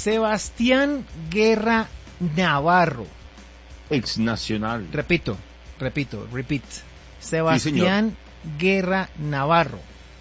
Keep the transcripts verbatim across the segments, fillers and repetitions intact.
Sebastián Guerra Navarro. Ex Nacional. Repito, repito, repeat. Sebastián sí, Guerra Navarro.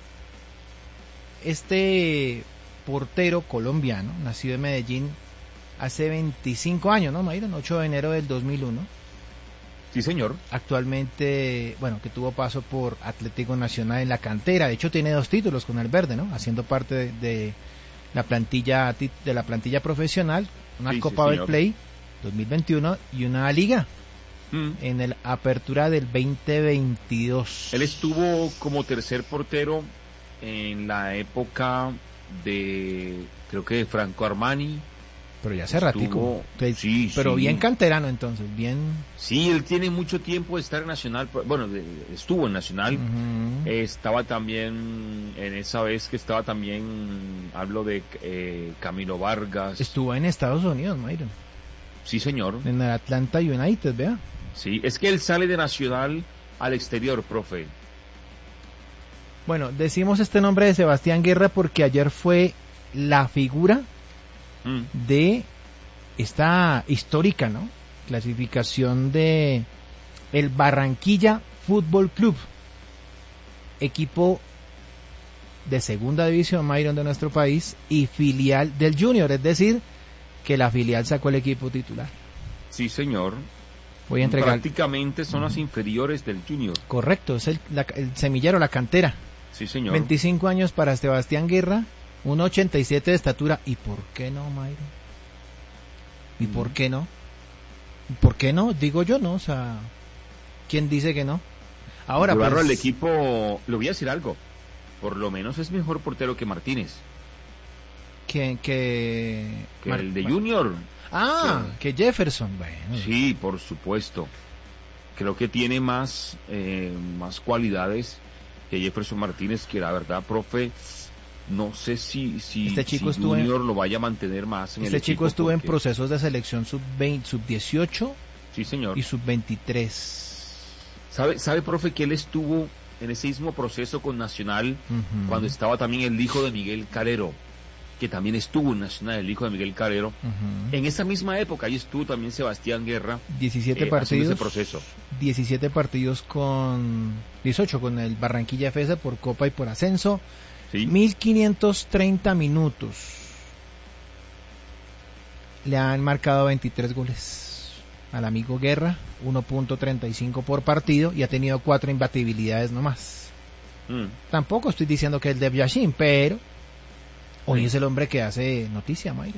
Este portero colombiano, nacido en Medellín hace veinticinco años, ¿no, Mayron? ocho de enero del dos mil uno. Sí, señor. Actualmente, bueno, que tuvo paso por Atlético Nacional en la cantera. De hecho, tiene dos títulos con el verde, ¿no? Haciendo parte de, de la plantilla de la plantilla profesional, una sí, Copa sí, Betplay dos mil veintiuno y una Liga mm. en el Apertura del veinte veintidós. Él estuvo como tercer portero en la época de, creo que de Franco Armani. Pero ya hace ratico. Sí, pero sí. Bien canterano entonces, bien. Sí, él tiene mucho tiempo de estar en Nacional, bueno, de, estuvo en Nacional, uh-huh. eh, estaba también, en esa vez que estaba también, hablo de eh, Camilo Vargas. Estuvo en Estados Unidos, Mayron. Sí, señor. En el Atlanta United, vea. Sí, es que él sale de Nacional al exterior, profe. Bueno, decimos este nombre de Sebastián Guerra porque ayer fue la figura de esta histórica, ¿no? Clasificación de el Barranquilla Fútbol Club, equipo de segunda división, Mayron, de nuestro país, y filial del Junior, es decir, que la filial sacó el equipo titular. Sí, señor. Voy a entregar. Prácticamente son las inferiores del Junior. Correcto, es el, la, el semillero, la cantera. Sí, señor. veinticinco años para Sebastián Guerra. uno ochenta y siete de estatura. ¿Y por qué no, Mayro? ¿Y mm. por qué no? ¿Por qué no? Digo yo, ¿no? O sea, ¿quién dice que no? Ahora, pues... el equipo, le voy a decir algo. Por lo menos es mejor portero que Martínez. ¿Quién? Que... que Mar... el de Junior. Ah, que, que Jefferson. Bueno. Sí, por supuesto. Creo que tiene más, eh, más cualidades que Jefferson Martínez, que la verdad, profe... No sé si, si, este chico si estuvo Junior en, lo vaya a mantener más en este el chico equipo. Este chico estuvo porque... en procesos de selección sub veinte, sub dieciocho sí, señor. Y sub veintitrés. ¿Sabe, sabe, profe, que él estuvo en ese mismo proceso con Nacional uh-huh. cuando estaba también el hijo de Miguel Calero, que también estuvo en Nacional, el hijo de Miguel Calero. Uh-huh. En esa misma época ahí estuvo también Sebastián Guerra. diecisiete eh, partidos. Ese proceso. diecisiete partidos con dieciocho con el Barranquilla F S por Copa y por Ascenso. ¿Sí? mil quinientos treinta minutos. Le han marcado veintitrés goles al amigo Guerra, uno punto treinta y cinco por partido, y ha tenido cuatro imbatibilidades nomás. Mm. Tampoco estoy diciendo que es el de Yashin, pero hoy sí. Es el hombre que hace noticia, Mayre.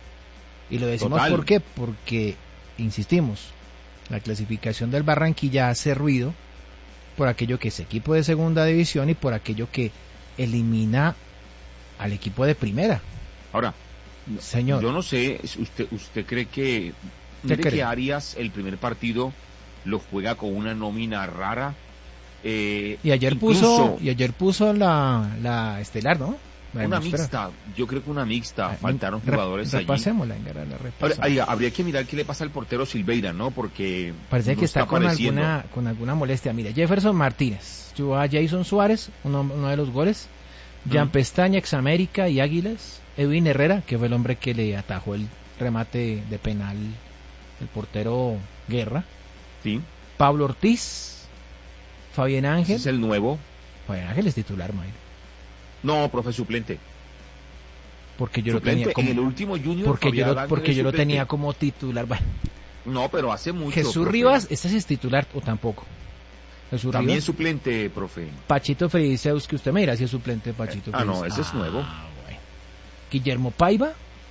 Y lo decimos Total. ¿Por qué? Porque, insistimos, la clasificación del Barranquilla hace ruido por aquello que es equipo de segunda división y por aquello que elimina al equipo de primera. Ahora, señor, yo no sé, usted usted cree que ¿usted cree que Arias el primer partido lo juega con una nómina rara? Eh, y ayer incluso, puso y ayer puso la la estelar, ¿no? La una mixta, yo creo que una mixta, ah, faltaron jugadores allí. Repasémosla, la Ahora, ahí, habría que mirar qué le pasa al portero Silveira, ¿no? Porque parece que está, está con alguna con alguna molestia. Mira, Jefferson Martínez, yo a Jason Suárez, uno, uno de los goles, Jan mm. Pestaña, ex América y Águilas, Edwin Herrera, que fue el hombre que le atajó el remate de penal el portero Guerra. Sí. Pablo Ortiz, Fabián Ángel. ¿Ese es el nuevo? Fabián Ángel es titular, Mayra. No, profe, suplente. Porque yo suplente, lo tenía como en el último Junior. Porque Fabián yo lo, porque yo lo tenía como titular. Bueno. No, pero hace mucho. Jesús profe. Rivas, ¿este sí es titular o tampoco? Jesús También Rivas. Suplente, profe. Pachito Feliceus, que usted me dirá si es suplente Pachito. Ah, Feliceus. No, ese es ah, nuevo. Bueno. Guillermo Paiva,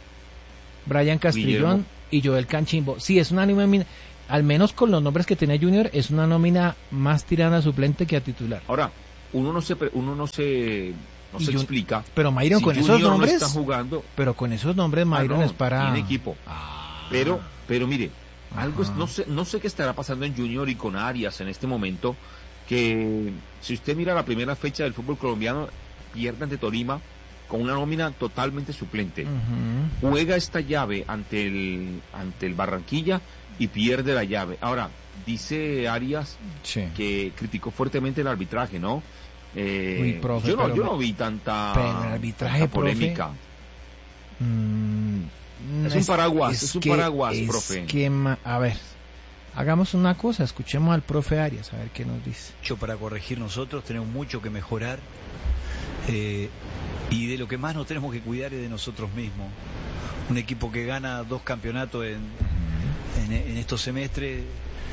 Brian Castrillón Guillermo. Y Joel Canchimbo. Sí, es una nómina, al menos con los nombres que tiene Junior, es una nómina más tirada a suplente que a titular. Ahora, uno no se, uno no se No se yo, explica. Pero Mayron, si con Junior esos nombres. No está jugando. Pero con esos nombres, Mayron, ah, no, es para. Tiene equipo. Ah. Pero, pero mire, algo es, no sé, no sé qué estará pasando en Junior y con Arias en este momento. Que si usted mira la primera fecha del fútbol colombiano, pierde ante Tolima con una nómina totalmente suplente. Uh-huh. Juega esta llave ante el, ante el Barranquilla y pierde la llave. Ahora, dice Arias sí. que criticó fuertemente el arbitraje, ¿no? Eh, Uy, profe, yo no pero, yo no vi tanta, pero el arbitraje, tanta polémica. Profe, mmm, No, es un paraguas, es, es un que, paraguas, es profe. Que, a ver, hagamos una cosa, escuchemos al profe Arias, a ver qué nos dice. Mucho para corregir nosotros, tenemos mucho que mejorar, eh, y de lo que más nos tenemos que cuidar es de nosotros mismos. Un equipo que gana dos campeonatos en, en, en estos semestres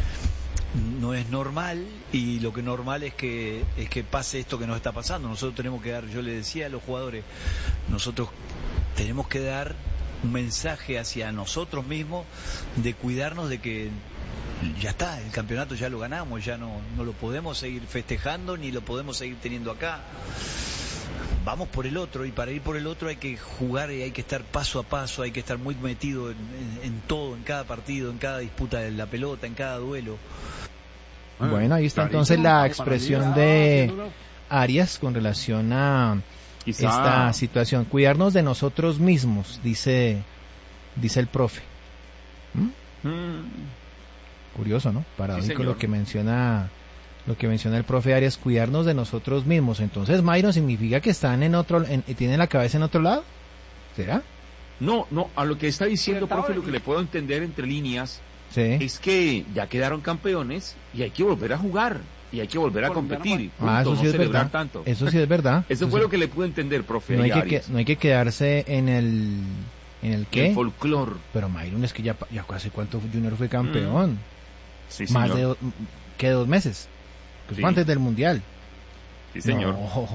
no es normal, y lo que normal es que es que pase esto que nos está pasando. Nosotros tenemos que dar, yo le decía a los jugadores, nosotros tenemos que dar un mensaje hacia nosotros mismos de cuidarnos, de que ya está, el campeonato ya lo ganamos, ya no, no lo podemos seguir festejando ni lo podemos seguir teniendo acá. Vamos por el otro, y para ir por el otro hay que jugar y hay que estar paso a paso, hay que estar muy metido en, en, en todo, en cada partido, en cada disputa de la pelota, en cada duelo. Bueno, ahí está entonces la expresión de Arias con relación a Quizá... esta situación. Cuidarnos de nosotros mismos, dice dice el profe. ¿Mm? Mm. Curioso, ¿no? Paradójico sí, lo que menciona lo que menciona el profe Arias, cuidarnos de nosotros mismos. Entonces, Mayron, ¿significa que están en otro, en, tienen la cabeza en otro lado? ¿Será? No, no, a lo que está diciendo, profe, lo que le puedo entender entre líneas, sí, es que ya quedaron campeones y hay que volver a jugar y hay que volver a competir. Punto, ah, eso sí no es verdad. Tanto. Eso sí es verdad. Eso, eso fue sí. lo que le pude entender, profe. No hay, que, que, no hay que quedarse en el en el qué. El folclor. Pero Mayron, es que ya ya hace cuánto Junior fue campeón. Mm. Sí, Más señor. de do, que dos meses. Pues sí. Fue antes del mundial. Sí, señor.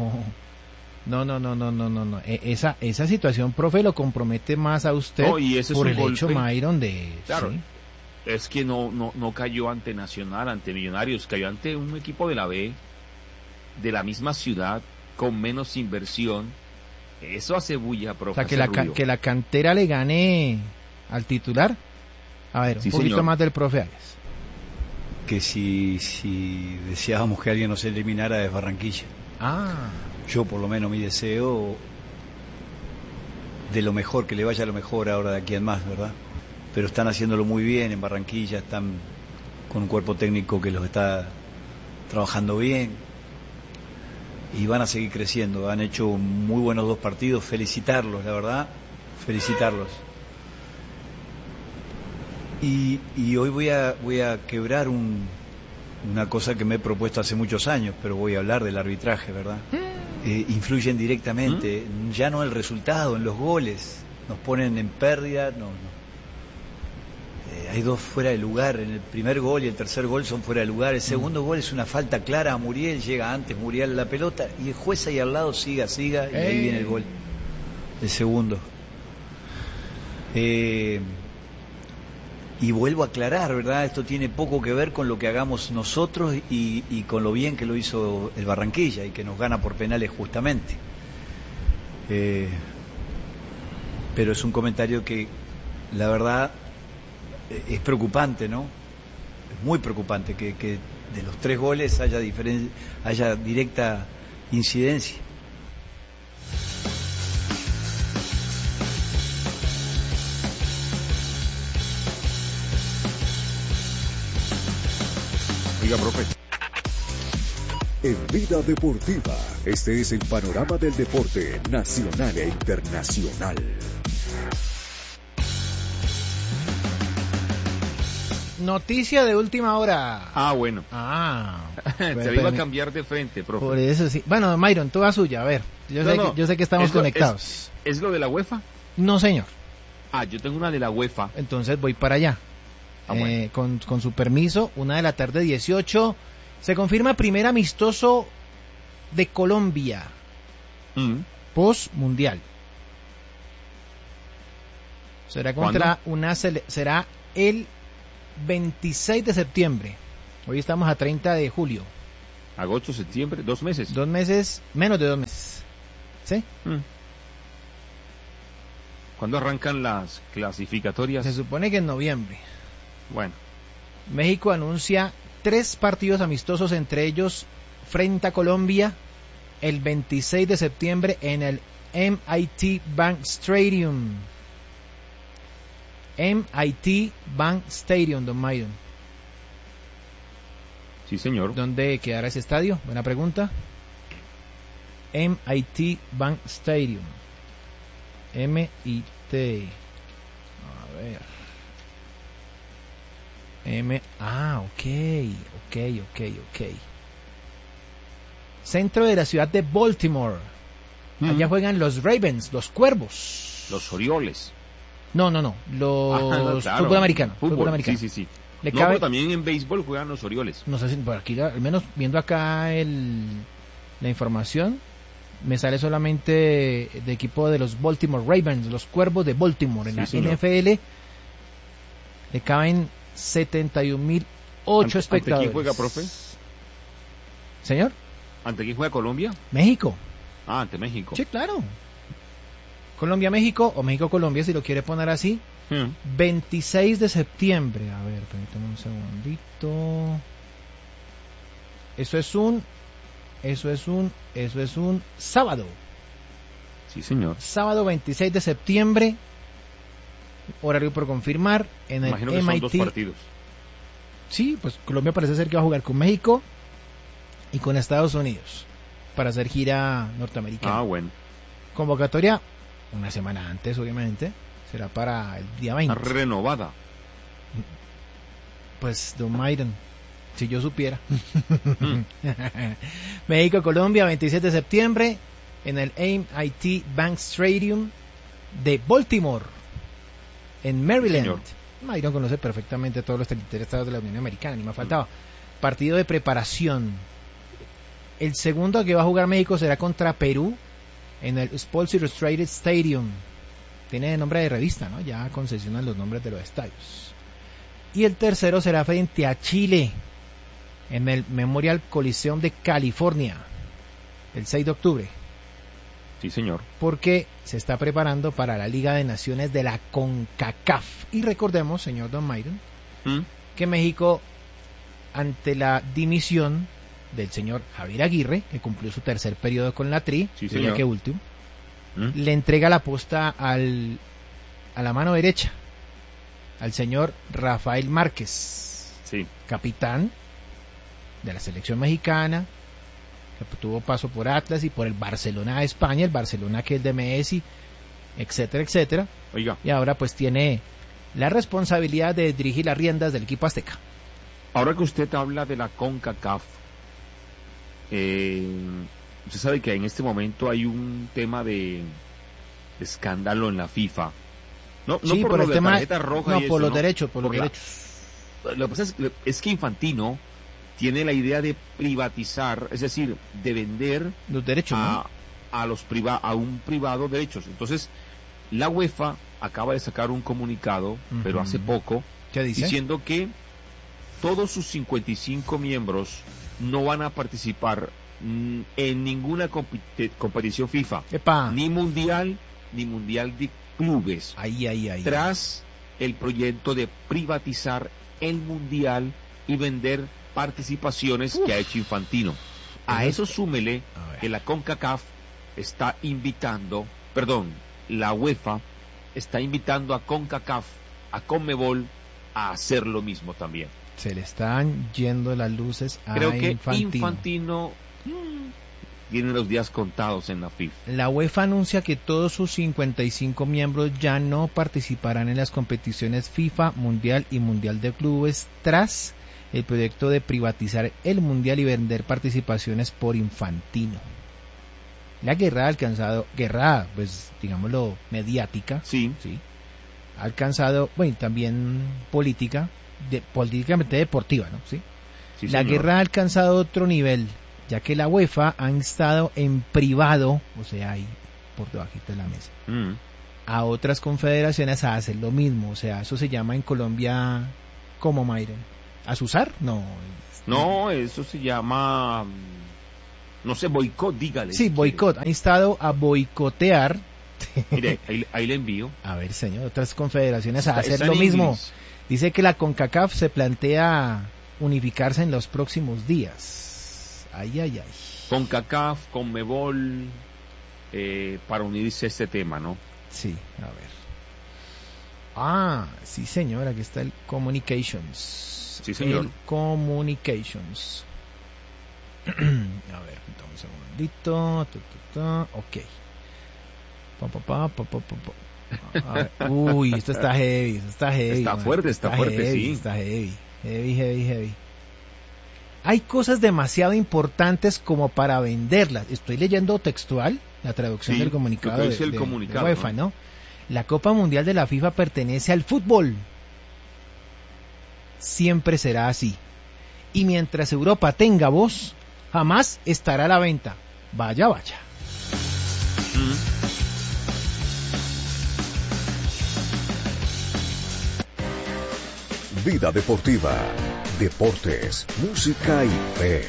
No, no, no, no, no, no, no. Esa esa situación, profe, lo compromete más a usted oh, y ese por es el un hecho, golpe. Mayron, de claro. ¿sí? Es que no, no, no cayó ante Nacional, ante Millonarios, cayó ante un equipo de la B, de la misma ciudad, con menos inversión. Eso hace bulla, profe. O sea, que la, ca- que la cantera le gane al titular. A ver, sí, un poquito señor. más del profe Arias. Que si, si deseábamos que alguien nos eliminara de Barranquilla. Ah. Yo, por lo menos, mi deseo de lo mejor, que le vaya lo mejor ahora de aquí en más, ¿verdad? Pero están haciéndolo muy bien en Barranquilla, están con un cuerpo técnico que los está trabajando bien y van a seguir creciendo. Han hecho muy buenos dos partidos, felicitarlos, la verdad, felicitarlos. Y, y hoy voy a voy a quebrar un, una cosa que me he propuesto hace muchos años, pero voy a hablar del arbitraje, ¿verdad? Eh, influyen directamente, ¿Mm? ya no el resultado, en los goles, nos ponen en pérdida, no, no. Eh, hay dos fuera de lugar, en el primer gol y el tercer gol son fuera de lugar, el segundo mm. gol es una falta clara a Muriel, llega antes Muriel a la pelota y el juez ahí al lado siga, siga, y ahí viene el gol, el segundo. Eh... Y vuelvo a aclarar, ¿verdad? Esto tiene poco que ver con lo que hagamos nosotros y, y con lo bien que lo hizo el Barranquilla y que nos gana por penales justamente. Eh, pero es un comentario que, la verdad, es preocupante, ¿no? Es muy preocupante que, que de los tres goles haya, diferen- haya directa incidencia. Oiga, profe. En Vida Deportiva, este es el panorama del deporte nacional e internacional. Noticia de última hora. Ah, bueno. Ah. Se pues, le iba a me... cambiar de frente, profe. Por eso sí. Bueno, Mayron, toda suya, a ver. Yo, no, sé, no. Que, yo sé que estamos ¿Es lo, conectados. Es, ¿Es lo de la UEFA? No, señor. Ah, yo tengo una de la UEFA. Entonces voy para allá. Ah, bueno. eh, con, con su permiso, una de la tarde dieciocho, se confirma primer amistoso de Colombia mm. post mundial. Será contra ¿Cuándo? una sele- será el veintiséis de septiembre. Hoy estamos a treinta de julio. Agosto, septiembre, dos meses. Dos meses, menos de dos meses. ¿Sí? Mm. ¿Cuándo arrancan las clasificatorias? Se supone que en noviembre. Bueno. México anuncia tres partidos amistosos, entre ellos frente a Colombia el veintiséis de septiembre en el M I T Bank Stadium. M I T Bank Stadium, don Mayron. Sí, señor. ¿Dónde quedará ese estadio? Buena pregunta. M I T Bank Stadium. M I T A ver. M. Ah, ok, ok, ok, ok. Centro de la ciudad de Baltimore. Mm. Allá juegan los Ravens, los Cuervos. Los Orioles. No, no, no. Los ah, no, claro. Fútbol americano. Fútbol, fútbol americano. Sí, sí, sí. Le no, cabe... pero también en béisbol juegan los Orioles. No sé si por aquí, al menos viendo acá el, la información, me sale solamente de, de equipo de los Baltimore Ravens, los Cuervos de Baltimore. En sí, la señor. N F L le caben setenta y un mil ocho espectadores. ¿Ante quién juega, profe? ¿Señor? ¿Ante quién juega Colombia? México. Ah, ante México. Sí, claro. Colombia-México o México-Colombia, si lo quiere poner así. Hmm. veintiséis de septiembre. A ver, permítame un segundito. Eso es un... Eso es un... Eso es un sábado. Sí, señor. Sábado veintiséis de septiembre. Horario por confirmar. En el Imagino que M I T. Son dos partidos. Sí, pues Colombia parece ser que va a jugar con México y con Estados Unidos para hacer gira norteamericana. Ah, bueno. Convocatoria una semana antes, obviamente. Será para el día veinte. Está renovada. Pues, Don Myron, si yo supiera. Mm. México, Colombia, veintisiete de septiembre, en el M I T Bank Stadium de Baltimore, en Maryland. Sí, Myron conoce perfectamente todos los territorios estados de la Unión Americana, ni me faltaba. Mm. Partido de preparación. El segundo que va a jugar México será contra Perú, en el Sports Illustrated Stadium. Tiene nombre de revista, ¿no? Ya concesionan los nombres de los estadios. Y el tercero será frente a Chile, en el Memorial Coliseum de California, el seis de octubre. Sí, señor. Porque se está preparando para la Liga de Naciones de la CONCACAF. Y recordemos, señor Don Myron, ¿Mm? que México, ante la dimisión del señor Javier Aguirre, que cumplió su tercer periodo con la Tri, sí, diría que último, ¿Mm? le entrega la posta al, a la mano derecha, al señor Rafael Márquez, sí. capitán de la selección mexicana, que tuvo paso por Atlas y por el Barcelona de España, el Barcelona que es de Messi, etcétera, etcétera. Oiga. Y ahora pues tiene la responsabilidad de dirigir las riendas del equipo azteca. Ahora que usted habla de la CONCACAF, eh, usted sabe que en este momento hay un tema de, de escándalo en la FIFA. No, no sí, por, por lo el de tema, tarjeta roja no, y por eso, los ¿no? derechos, por, por los la, derechos. Lo que pasa es, es que Infantino tiene la idea de privatizar, es decir, de vender los derechos, a, ¿no? a los priva, a un privado derechos. Entonces, la UEFA acaba de sacar un comunicado, uh-huh. pero hace poco, ¿qué dice? Diciendo que todos sus cincuenta y cinco miembros no van a participar mm, en ninguna compet- competición FIFA, ¡Epa! ni mundial, ni mundial de clubes, ay, ay, ay, tras el proyecto de privatizar el mundial y vender participaciones Uf. que ha hecho Infantino. A eso súmele que la CONCACAF está invitando, perdón, la UEFA está invitando a CONCACAF, a CONMEBOL, a hacer lo mismo también. Se le están yendo las luces a Creo que Infantino. Infantino mmm, tiene los días contados en la FIFA. La UEFA anuncia que todos sus cincuenta y cinco miembros ya no participarán en las competiciones FIFA, Mundial y Mundial de Clubes tras el proyecto de privatizar el Mundial y vender participaciones por Infantino. La guerra ha alcanzado, guerra, pues digámoslo, mediática, sí, sí ha alcanzado, bueno, también política, de, políticamente deportiva, ¿no? Sí. sí la señor. guerra ha alcanzado otro nivel, ya que la UEFA ha instado en privado, o sea, ahí por debajito de la mesa, mm. a otras confederaciones a hacer lo mismo. O sea, eso se llama en Colombia, ¿cómo, Mayren? ¿Asusar? No. No, eso se llama, no sé, boicot, dígale. Sí, boicot. Ha instado a boicotear. Mire, ahí, ahí le envío. A ver, señor, otras confederaciones a Está, hacer lo mismo. Inglés. Dice que la CONCACAF se plantea unificarse en los próximos días. Ay, ay, ay. CONCACAF, CONMEBOL, eh, para unirse a este tema, ¿no? Sí, a ver. Ah, sí, señor, aquí está el Communications. Sí, señor. El Communications. A ver, un segundito. Tu, tu, tu. Ok. Pa, pa, pa, pa, pa, pa, pa. ver, uy, esto está heavy, esto está heavy. Está man. fuerte, está, está fuerte, heavy, sí. Está heavy, heavy, heavy, heavy. Hay cosas demasiado importantes como para venderlas. Estoy leyendo textual la traducción sí, del comunicado, de, de, el de, comunicado de UEFA, ¿no? ¿no? La Copa Mundial de la FIFA pertenece al fútbol. Siempre será así. Y mientras Europa tenga voz, jamás estará a la venta. Vaya, vaya. Mm. Vida deportiva, deportes, música y fe.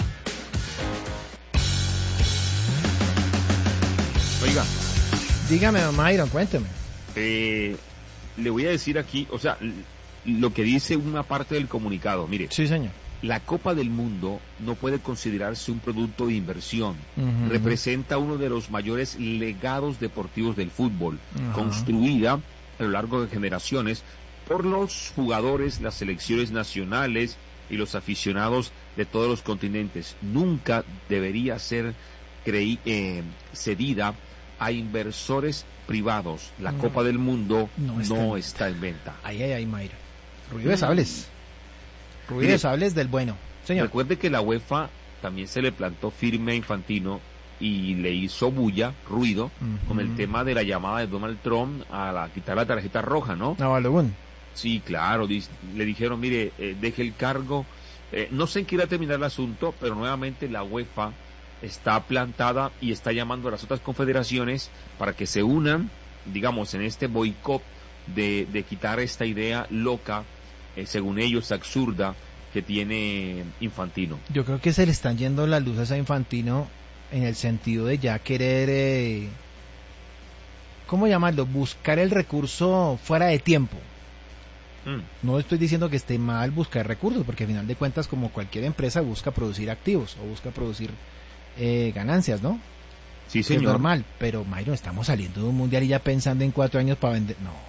Oiga. Dígame, don Myron, cuénteme. Eh, le voy a decir aquí, o sea, lo que dice una parte del comunicado. Mire. Sí, señor. La Copa del Mundo no puede considerarse un producto de inversión. Uh-huh. Representa uno de los mayores legados deportivos del fútbol, uh-huh. construida a lo largo de generaciones por los jugadores, las selecciones nacionales y los aficionados de todos los continentes. Nunca debería ser creí, eh, cedida a inversores privados. La no. Copa del Mundo no está, no en, está en venta. Ay, ay, ay, Mayra. Ruido de sables. Ruido Mire, de sables del bueno. Señor. Recuerde que la UEFA también se le plantó firme a Infantino y le hizo bulla, ruido, uh-huh. con el tema de la llamada de Donald Trump a la, quitar la tarjeta roja, ¿no? No, Balogún. Sí, claro. Di, le dijeron, mire, eh, deje el cargo. Eh, no sé en qué irá a terminar el asunto, pero nuevamente la UEFA está plantada y está llamando a las otras confederaciones para que se unan, digamos, en este boicot de, de quitar esta idea loca, eh, según ellos absurda, que tiene Infantino. Yo creo que se le están yendo las luces a Infantino en el sentido de ya querer, eh, ¿cómo llamarlo? Buscar el recurso fuera de tiempo. Mm. No estoy diciendo que esté mal buscar recursos, porque al final de cuentas, como cualquier empresa, busca producir activos o busca producir Eh, ganancias, ¿no? Sí, señor. Es normal, pero Mayron, estamos saliendo de un mundial y ya pensando en cuatro años para vender. No.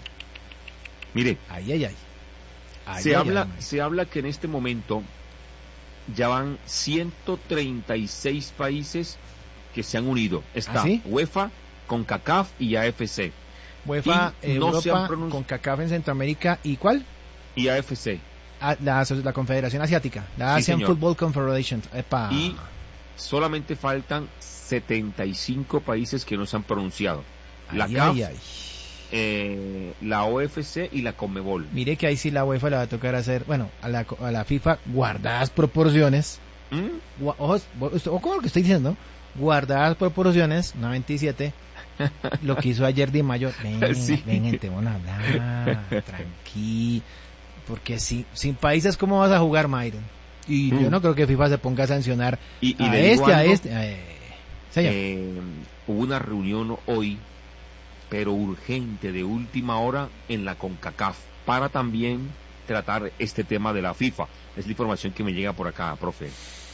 Mire, ay, ay, ay. ay se ay, habla, ay, se habla que en este momento ya van ciento treinta y seis países que se han unido. Está ¿Ah, sí? UEFA, CONCACAF y A F C. UEFA, y no Europa, pronunci- CONCACAF en Centroamérica, ¿y cuál? Y A F C. Ah, la, la Confederación Asiática, la sí, Asian señor. Football Confederation. Epa. Y solamente faltan setenta y cinco países que no se han pronunciado. La ay, C A F, ay, ay. Eh, la O F C y la Conmebol. Mire que ahí sí la UEFA le va a tocar hacer, bueno, a la, a la FIFA, guardadas proporciones. ¿Mm? Gua- ojo, ojo con lo que estoy diciendo, guardadas proporciones, noventa y siete, lo que hizo ayer Di Mayor. Ven, Sí. ven, gente, vamos a hablar, tranqui, porque si, sin países, ¿cómo vas a jugar, Mayron? Y mm. yo no creo que FIFA se ponga a sancionar y, y a este, a algo, este. Eh, señor. Eh, hubo una reunión hoy, pero urgente, de última hora, en la CONCACAF, para también tratar este tema de la FIFA. Es la información que me llega por acá, profe.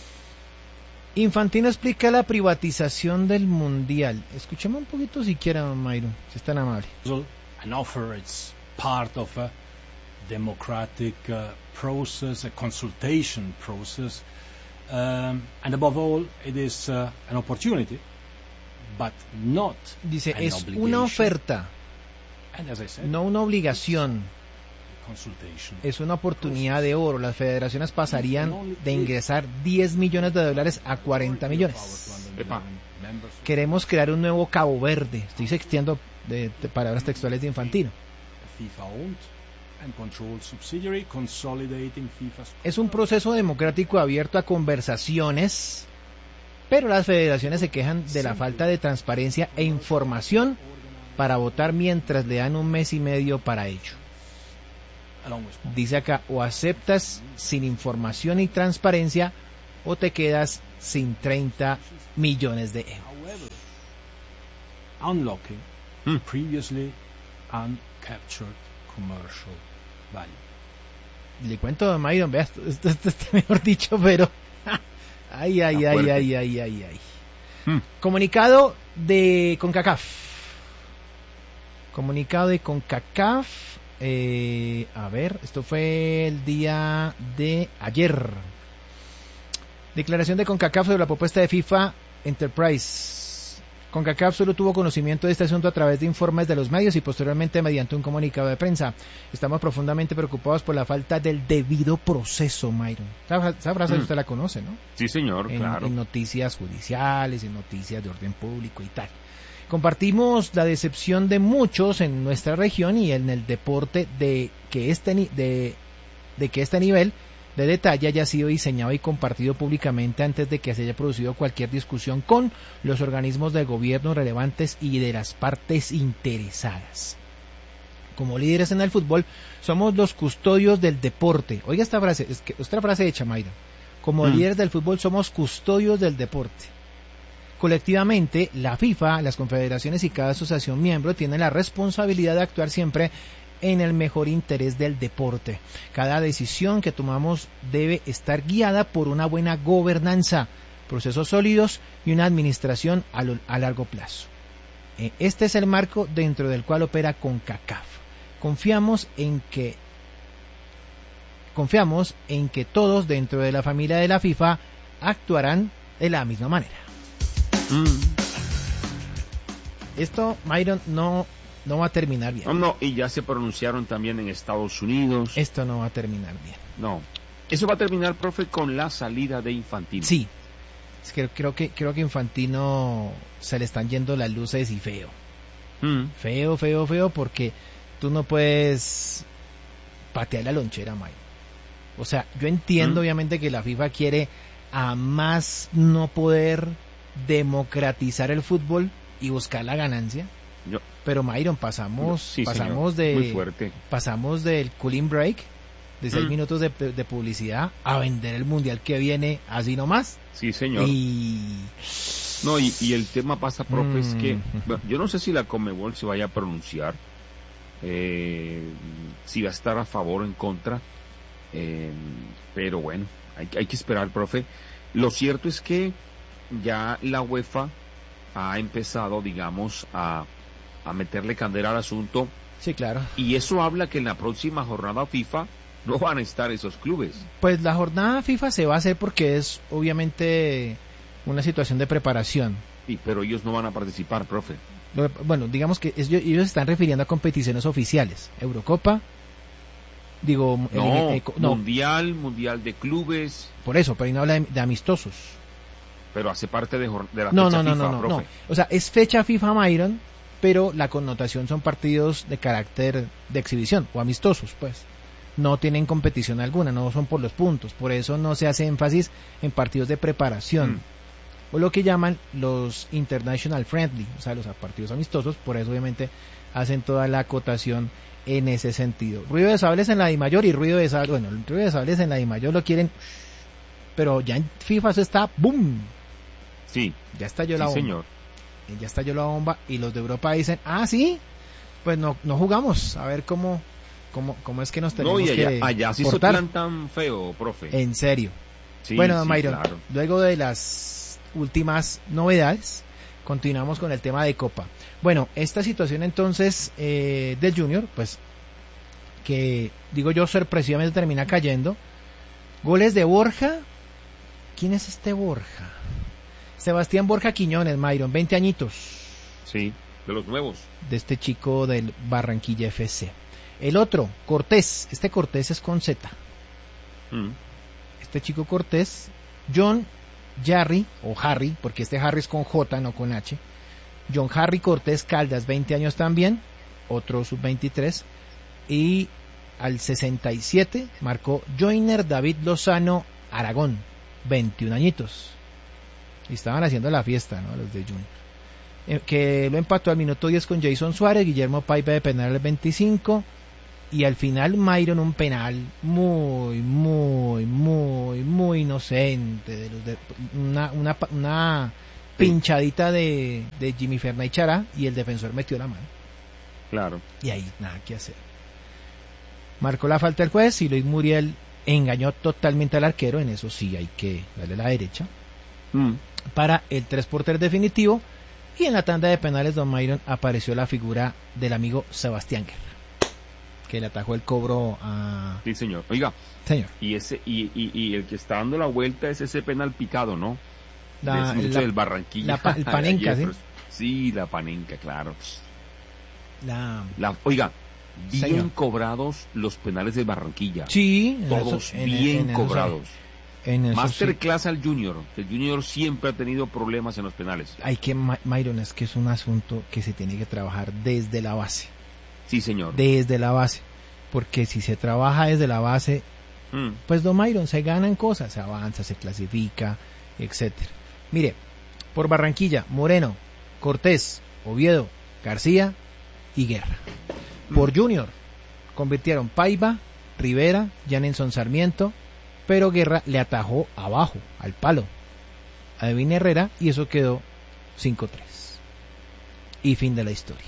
Infantino explica la privatización del Mundial. Escuchemos un poquito si quiera, Mayron, si es tan amable. An offer, it's part of a democratic uh, process, a consultation process, um, and above all, it is uh, an opportunity, but not Dice, an es obligation. una oferta, And as I said, no una obligación. consultation. Es una oportunidad de oro. Las federaciones pasarían de ingresar diez millones de dólares a cuarenta millones. Epa. Queremos crear un nuevo Cabo Verde. Estoy texteando de, de palabras textuales de Infantino. FIFA-owned and controlled subsidiary consolidating FIFA's. Es un proceso democrático abierto a conversaciones, pero las federaciones se quejan de la falta de transparencia e información para votar mientras le dan un mes y medio para ello. Dice acá, o aceptas sin información y transparencia o te quedas sin treinta millones de euros. Unlocking Hmm. previously uncaptured commercial value. Le cuento, don Mayron, vea, esto, esto, esto está mejor dicho, pero ay, ay, ay, ay, ay, ay, ay. Hmm. Comunicado de CONCACAF. Comunicado de CONCACAF. Eh, a ver, esto fue el día de ayer. Declaración de CONCACAF sobre la propuesta de FIFA Enterprise. CONCACAF solo tuvo conocimiento de este asunto a través de informes de los medios y posteriormente mediante un comunicado de prensa. Estamos profundamente preocupados por la falta del debido proceso, Myron. Esa, esa frase mm. usted la conoce, ¿no? Sí, señor, en, claro. En noticias judiciales, en noticias de orden público y tal. Compartimos la decepción de muchos en nuestra región y en el deporte de que este, de, de que este nivel de detalle haya sido diseñado y compartido públicamente antes de que se haya producido cualquier discusión con los organismos del gobierno relevantes y de las partes interesadas. Como líderes en el fútbol, somos los custodios del deporte. Oiga esta frase, es que esta frase de Chamaira. Como mm. líderes del fútbol somos custodios del deporte. Colectivamente, la FIFA, las confederaciones y cada asociación miembro tienen la responsabilidad de actuar siempre en el mejor interés del deporte. Cada decisión que tomamos debe estar guiada por una buena gobernanza, procesos sólidos y una administración a, lo, a largo plazo. Este es el marco dentro del cual opera CONCACAF. Confiamos en que confiamos en que todos dentro de la familia de la FIFA actuarán de la misma manera. Mm. Esto, Myron, no No va a terminar bien. No, no, y ya se pronunciaron también en Estados Unidos. Esto no va a terminar bien. No. Eso va a terminar, profe, con la salida de Infantino. Sí. Es que creo que creo que Infantino se le están yendo las luces y feo. Mm. Feo, feo, feo, porque tú no puedes patear la lonchera, Mike. O sea, yo entiendo mm. obviamente que la FIFA quiere a más no poder democratizar el fútbol y buscar la ganancia. Yo. Pero Myron, pasamos sí, pasamos señor. de Muy fuerte. pasamos del cooling break de seis mm. minutos de, de publicidad a vender el mundial que viene así nomás. Sí, señor. Y no y, y el tema pasa, profe, mm. es que bueno, yo no sé si la Conmebol se vaya a pronunciar, eh, si va a estar a favor o en contra, eh, pero bueno, hay, hay que esperar, profe. Lo cierto es que ya la UEFA ha empezado, digamos, a a meterle candela al asunto. Sí, claro. Y eso habla que en la próxima jornada FIFA no van a estar esos clubes. Pues la jornada FIFA se va a hacer porque es obviamente una situación de preparación. Sí, pero ellos no van a participar, profe. Bueno, digamos que es, ellos están refiriendo a competiciones oficiales. Eurocopa, digo... No, el, eh, no. Mundial, Mundial de Clubes. Por eso, pero ahí no habla de, de amistosos. Pero hace parte de, de la no, fecha no, no, FIFA, no, no, profe. no. O sea, es fecha FIFA, Myron, pero la connotación son partidos de carácter de exhibición o amistosos, pues. No tienen competición alguna, no son por los puntos, por eso no se hace énfasis en partidos de preparación, mm. o lo que llaman los international friendly, o sea, los partidos amistosos, por eso obviamente hacen toda la acotación en ese sentido. Ruido de sables en la Dimayor y ruido de sables, bueno, el ruido de sables en la Dimayor lo quieren, pero ya en FIFA eso está, ¡boom! Sí, ya estalló la sí, bomba. señor. Ya estalló la bomba y los de Europa dicen, ah, sí, pues no no jugamos, a ver cómo cómo cómo es que nos tenemos no, y allá, que allá sí portar. se tan feo, profe. En serio. Sí, bueno, sí, Myron, claro. Luego de las últimas novedades, continuamos con el tema de Copa. Bueno, esta situación entonces eh, del Junior, pues, que digo yo sorpresivamente termina cayendo. Goles de Borja. ¿Quién es este Borja? Sebastián Borja Quiñones, Myron, veinte añitos. Sí, de los nuevos. De este chico del Barranquilla F C. El otro, Cortés. Este Cortés es con Z. Mm. Este chico Cortés, John Harry, o Harry, porque este Harry es con J, no con H. John Harry Cortés Caldas, veinte años también, otro sub veintitrés. Y al sesenta y siete marcó Joiner David Lozano Aragón, veintiún añitos. Y estaban haciendo la fiesta, ¿no? Los de Junior. Eh, que lo empató al minuto diez con Jason Suárez, Guillermo Paiva de penal al veinticinco. Y al final Myron un penal muy, muy, muy, muy inocente. De los de, una, una, una pinchadita de, de Jimmy Fernández y Chará, y el defensor metió la mano. Claro. Y ahí nada que hacer. Marcó la falta el juez y Luis Muriel engañó totalmente al arquero. En eso sí hay que darle la derecha. Mm. Para el tres por tres definitivo. Y en la tanda de penales, don Myron, apareció la figura del amigo Sebastián Guerra, que le atajó el cobro a... Sí, señor. Oiga, señor. Y ese y, y, y el que está dando la vuelta es ese penal picado, ¿no? La, es la, del Barranquilla. La, el Panenka, ¿sí? Sí, la Panenka, claro. La... La, oiga, bien Señor. cobrados los penales de Barranquilla. Sí, en Todos eso- en- bien en eso sí. cobrados. En eso sí. Masterclass al Junior, que el Junior siempre ha tenido problemas en los penales. Hay que, Ma- Myron, es que es un asunto que se tiene que trabajar desde la base. Sí, señor. Desde la base. Porque si se trabaja desde la base, Mm. pues don Myron, se ganan cosas, se avanza, se clasifica, etcétera. Mire, por Barranquilla, Moreno, Cortés, Oviedo, García y Guerra. Por Junior, convirtieron Paiva, Rivera, Janelson Sarmiento, pero Guerra le atajó abajo, al palo, a Devin Herrera, y eso quedó cinco tres. Y fin de la historia.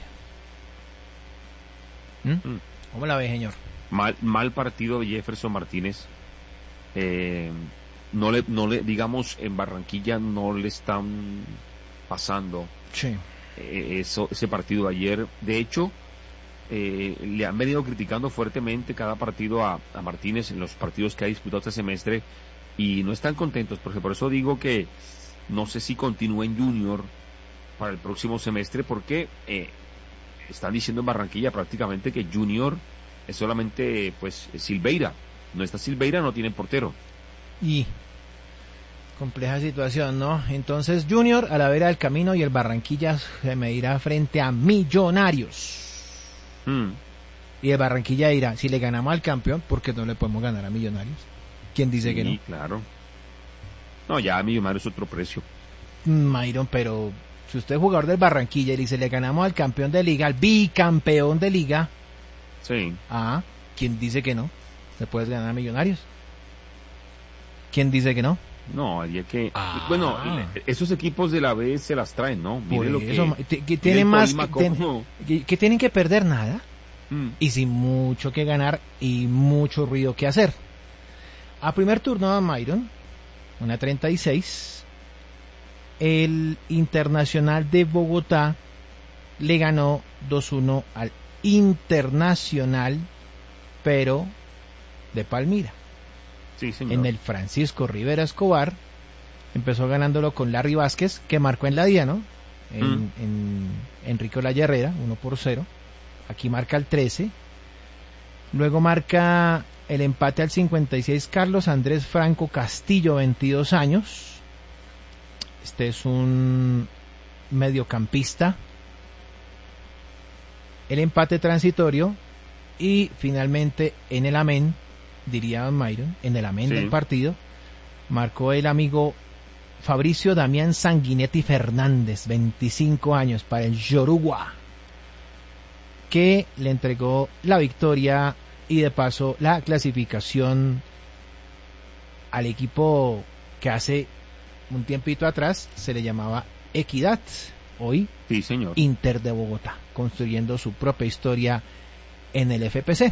¿Mm? Mm. ¿Cómo la ve, señor? Mal, mal partido de Jefferson Martínez. Eh, no le, no le, digamos, en Barranquilla no le están pasando Sí. eh, eso, ese partido de ayer. De hecho, eh, le han venido criticando fuertemente cada partido a, a Martínez en los partidos que ha disputado este semestre y no están contentos, porque por eso digo que no sé si continúa en Junior para el próximo semestre, porque eh, están diciendo en Barranquilla prácticamente que Junior es solamente pues Silveira. No está Silveira, no tienen portero. Y compleja situación, ¿no? Entonces Junior a la vera del camino y el Barranquilla se medirá frente a Millonarios. Mm. Y el Barranquilla dirá, si le ganamos al campeón, ¿por qué no le podemos ganar a Millonarios? ¿Quién dice Sí, que no? claro. No, ya Millonarios es otro precio. Myron, pero si usted es jugador del Barranquilla y dice, le ganamos al campeón de liga, al bicampeón de liga, Sí. ah, ¿quién dice que no? ¿Le puedes ganar a Millonarios? ¿Quién dice que no? No, había que... Ah. Bueno, esos equipos de la B se las traen, ¿no? Mire Por lo eso, que... que, que mire tienen el más Tolima que, ten- cómo- que- que tienen que perder nada Mm. y sin mucho que ganar y mucho ruido que hacer. A primer turno, Myron, una treinta y seis, el Internacional de Bogotá le ganó dos uno al Internacional, pero de Palmira. Sí, señor. En el Francisco Rivera Escobar empezó ganándolo con Larry Vázquez, que marcó en la día, ¿no? En, Mm. en Enrique Olaya Herrera, uno por cero. Aquí marca el trece. Luego marca el empate al cincuenta y seis Carlos Andrés Franco Castillo, veintidós años. Este es un mediocampista. El empate transitorio. Y finalmente en el amén, diría Don Myron, en el amén Sí. del partido, marcó el amigo Fabricio Damián Sanguinetti Fernández, veinticinco años, para el Yoruba, que le entregó la victoria y de paso la clasificación al equipo que hace un tiempito atrás se le llamaba Equidad, hoy Sí, señor. Inter de Bogotá, construyendo su propia historia en el F P C.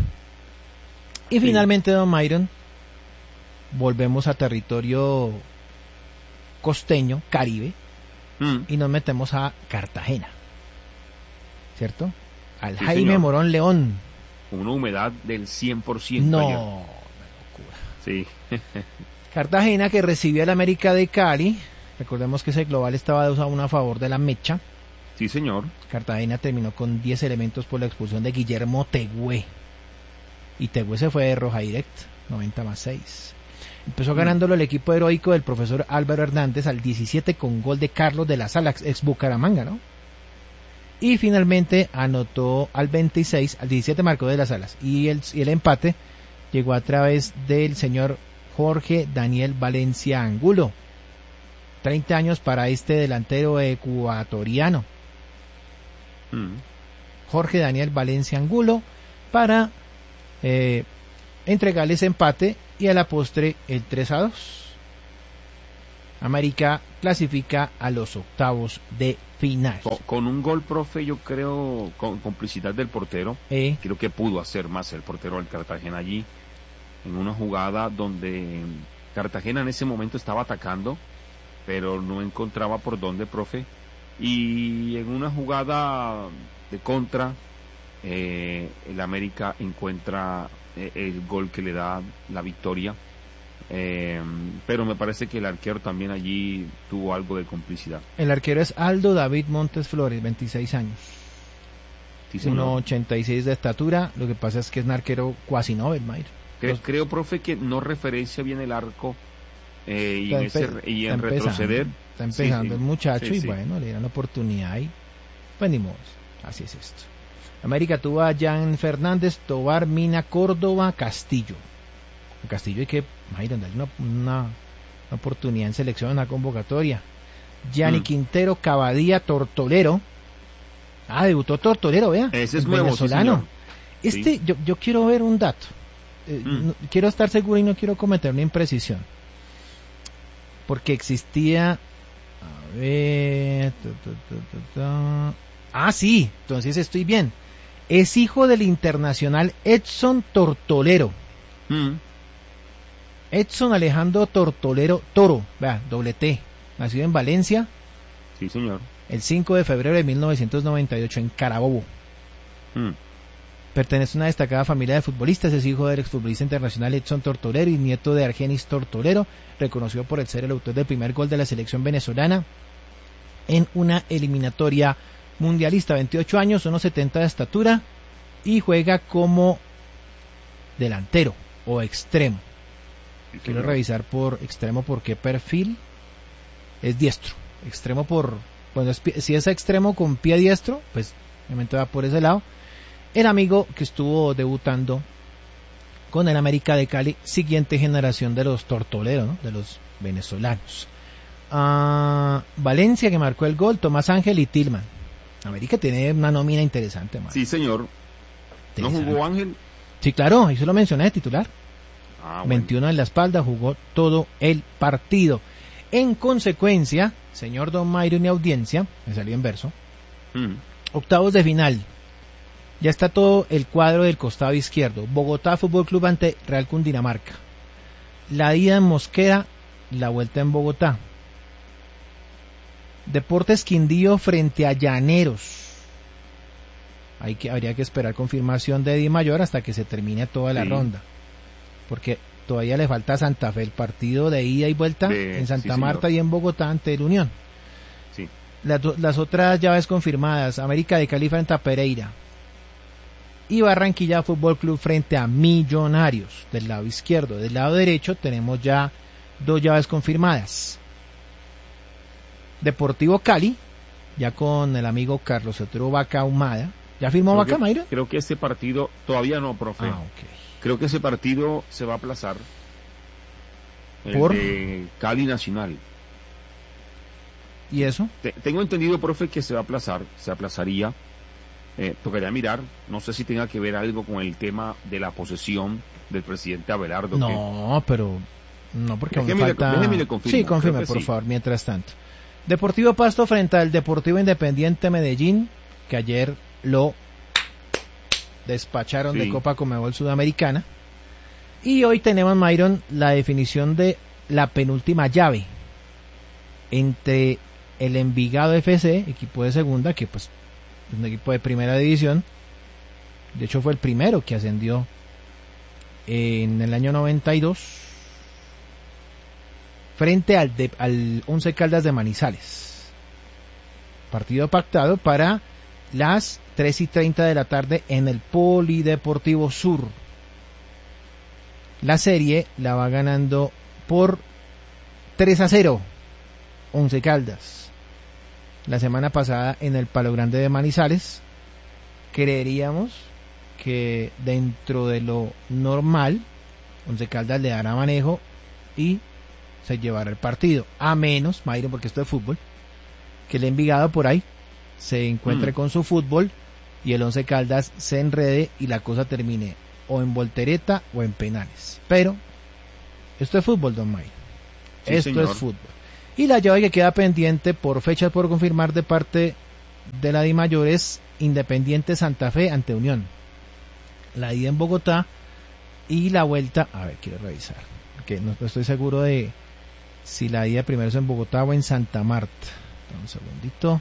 Y Sí. finalmente, Don Myron, volvemos a territorio costeño, Caribe, Mm. y nos metemos a Cartagena, ¿cierto? Al Sí, Jaime señor. Morón León. Con una humedad del cien por ciento No, ayer. una locura. Sí. Cartagena, que recibió al América de Cali. Recordemos que ese global estaba dos a uno a favor de la Mecha. Sí, señor. Cartagena terminó con diez elementos por la expulsión de Guillermo Tegüé. Y Tegüé se fue de roja directa, noventa más seis. Empezó ganándolo el equipo heroico del profesor Álvaro Hernández al diecisiete con gol de Carlos de la Sala, ex Bucaramanga, ¿no? Y finalmente anotó al veintiséis, al diecisiete marcó de las Salas. Y el, y el empate llegó a través del señor Jorge Daniel Valencia Angulo. treinta años para este delantero ecuatoriano. Mm. Jorge Daniel Valencia Angulo, para eh, entregarle ese empate y a la postre el tres a dos. América clasifica a los octavos de final. Con, con un gol, profe, yo creo, con complicidad del portero, Eh, creo que pudo hacer más el portero del Cartagena allí, en una jugada donde Cartagena en ese momento estaba atacando, pero no encontraba por dónde, profe, y en una jugada de contra, eh, el América encuentra eh, el gol que le da la victoria, Eh, pero me parece que el arquero también allí tuvo algo de complicidad. El arquero es Aldo David Montes Flores, veintiséis años. Sí, uno ochenta y seis de estatura. Lo que pasa es que es un arquero cuasi Nobel, Mayr. Creo, creo, profe, que no referencia bien el arco eh, y, en, ese, y en está retroceder. Está empezando sí, sí. el muchacho sí, y sí. bueno, le dieron la oportunidad y pues ni modo, así es esto. América tuvo a Jan Fernández, Tobar, Mina, Córdoba, Castillo. A Castillo hay que, Mayr, darle una, una, una oportunidad en selección, una convocatoria. Gianni mm. Quintero, Cavadía, Tortolero. Ah, debutó Tortolero, vea. Ese es el nuevo, venezolano. Sí, este, sí. yo, yo quiero ver un dato. Eh, mm. no, quiero estar seguro y no quiero cometer una imprecisión. Porque existía... A ver... Ta, ta, ta, ta, ta. Ah, sí, entonces estoy bien. Es hijo del internacional Edson Tortolero. Mm. Edson Alejandro Tortolero Toro, vea, doble T. Nacido en Valencia. Sí, señor. El cinco de febrero de mil novecientos noventa y ocho en Carabobo. Mm. Pertenece a una destacada familia de futbolistas, es hijo del exfutbolista internacional Edson Tortolero y nieto de Argenis Tortolero, reconocido por el ser el autor del primer gol de la selección venezolana en una eliminatoria mundialista. veintiocho años, uno setenta de estatura y juega como delantero o extremo. Sí, Quiero revisar por extremo por qué perfil. Es diestro, extremo por... Bueno, si es extremo con pie diestro, pues obviamente va por ese lado. El amigo que estuvo debutando con el América de Cali, siguiente generación de los Tortoleros, ¿no? De los venezolanos. Uh, Valencia, que marcó el gol, Tomás Ángel y Tillman. América tiene una nómina interesante, man. Sí, señor. ¿No jugó Ángel? Sí, claro, ahí se lo mencioné de titular. Ah, bueno. veintiuno en la espalda, jugó todo el partido. En consecuencia, señor Don Mayron y audiencia, me salió en verso, mm. octavos de final. Ya está todo el cuadro del costado izquierdo. Bogotá Fútbol Club ante Real Cundinamarca. La ida en Mosquera, la vuelta en Bogotá. Deportes Quindío frente a Llaneros. Hay que, habría que esperar confirmación de Di Mayor hasta que se termine toda la sí. ronda. Porque todavía le falta a Santa Fe el partido de ida y vuelta de, en Santa sí, Marta y en Bogotá ante el Unión. Sí. Las, las otras llaves confirmadas: América de Cali frente a Pereira y Barranquilla Fútbol Club frente a Millonarios del lado izquierdo. Del lado derecho tenemos ya dos llaves confirmadas: Deportivo Cali, ya con el amigo Carlos Arturo Vaca Ahumada. ¿Ya firmó Vaca, Mayra? Creo que este partido todavía no, profe. Ah, okay. Creo que ese partido se va a aplazar. El ¿Por? de Cali Nacional. ¿Y eso? Te, tengo entendido, profe, que se va a aplazar, se aplazaría. Eh, tocaría mirar, no sé si tenga que ver algo con el tema de la posesión del presidente Abelardo. No, que... pero no, porque aún déjeme falta... Le, déjeme le confirmo, sí, confirme, por sí. favor, mientras tanto. Deportivo Pasto frente al Deportivo Independiente Medellín, que ayer lo despacharon sí. de Copa Conmebol Sudamericana. Y hoy tenemos, Mayron, la definición de la penúltima llave entre el Envigado F C, equipo de segunda, que pues es un equipo de primera división. De hecho fue el primero que ascendió en el año noventa y dos, frente al, de, al Once Caldas de Manizales. Partido pactado para las tres y treinta de la tarde en el Polideportivo Sur. La serie la va ganando por tres a cero Once Caldas. La semana pasada en el Palo Grande de Manizales, creeríamos que dentro de lo normal Once Caldas le dará manejo y se llevará el partido, a menos, Mayron, porque esto es fútbol, que el Envigado por ahí se encuentre mm. con su fútbol y el Once Caldas se enrede y la cosa termine o en voltereta o en penales. Pero esto es fútbol, don May. Sí, esto señor. Es fútbol. Y la llave que queda pendiente por fechas por confirmar de parte de la DIMAYOR es Independiente Santa Fe ante Unión. La ida en Bogotá y la vuelta, a ver, quiero revisar, porque no estoy seguro de si la ida primero es en Bogotá o en Santa Marta. Un segundito.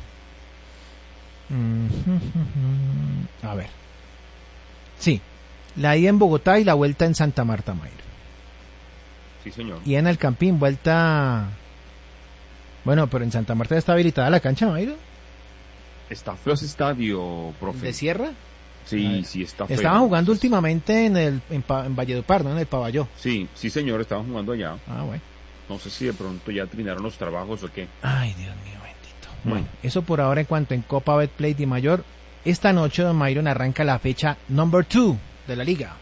A ver. Sí, la ida en Bogotá y la vuelta en Santa Marta, Mayra. Sí, señor. Y en el Campín, vuelta... Bueno, pero en Santa Marta está habilitada la cancha, Mayro. Está feo ese estadio, profe. ¿De Sierra? Sí, sí, está feo. Estaban jugando últimamente en el en, pa, en Valledupar, ¿no? En el Paballó. Sí, sí, señor, estaban jugando allá. Ah, bueno. No sé si de pronto ya terminaron los trabajos o qué. Ay, Dios mío, bendito. Bueno, eso por ahora en cuanto en Copa Betplay de Mayor. Esta noche, don Myron, arranca la fecha number two de la liga.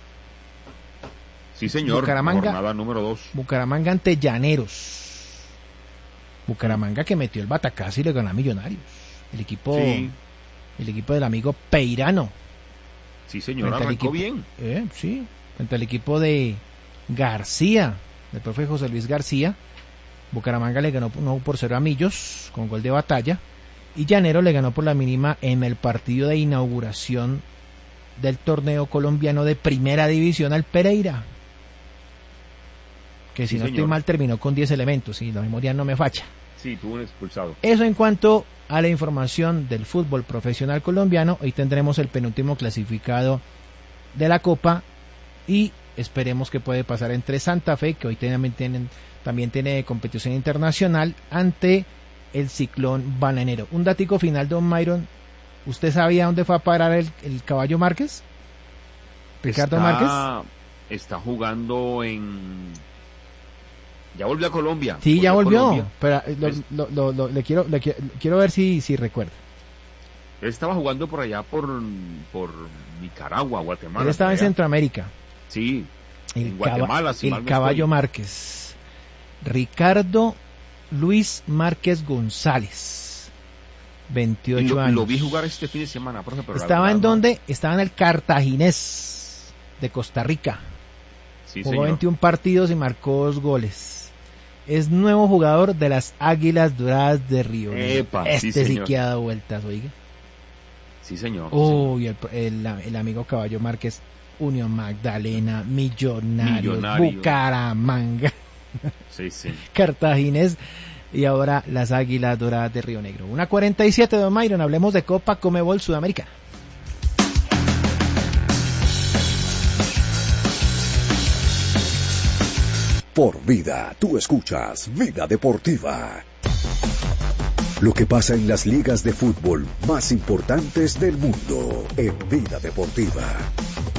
Sí, señor. Bucaramanga, jornada número dos. Bucaramanga ante Llaneros. Bucaramanga que metió el batacazo y le ganó a Millonarios. El equipo, sí. el equipo del amigo Peirano. Sí, señor, arrancó equipo, bien. Eh, sí, frente al equipo de García, del profe José Luis García. Bucaramanga le ganó uno por cero a Millos con gol de Batalla. Y Llanero le ganó por la mínima en el partido de inauguración del torneo colombiano de primera división al Pereira. Que si sí, no señor. Estoy mal terminó con diez elementos y la memoria no me falla. Sí, tuvo un expulsado. Eso en cuanto a la información del fútbol profesional colombiano. Hoy tendremos el penúltimo clasificado de la Copa y esperemos que puede pasar entre Santa Fe, que hoy también, tienen, también tiene competición internacional, ante el Ciclón Bananero. Un datico final, don Myron. ¿Usted sabía dónde fue a parar el, el Caballo Márquez? Ricardo está, Márquez. Está jugando en... Ya volvió a Colombia. Sí, volvió ya volvió. Colombia. Pero lo, lo, lo, lo, le quiero, le quiero, quiero ver si, si recuerda. Él estaba jugando por allá por, por Nicaragua, Guatemala. Él estaba en Centroamérica. Sí. El, en Guatemala, si el mal no Caballo estoy. Márquez. Ricardo Luis Márquez González. veintiocho lo, años. Lo vi jugar este fin de semana, profe, pero estaba en no. donde, estaba en el Cartaginés de Costa Rica. Sí, jugó señor. veintiún partidos y marcó dos goles. Es nuevo jugador de las Águilas Doradas de Río Negro. Este sí, sí que ha dado vueltas, oiga. Sí, señor. Uy, oh, el, el, el amigo Caballo Márquez, Unión Magdalena, Millonarios, Millonario. Bucaramanga, sí, sí. Cartaginés y ahora las Águilas Doradas de Río Negro. una cuarenta y siete, don Myron, hablemos de Copa Conmebol Sudamericana. Por Vida, tú escuchas Vida Deportiva. Lo que pasa en las ligas de fútbol más importantes del mundo en Vida Deportiva.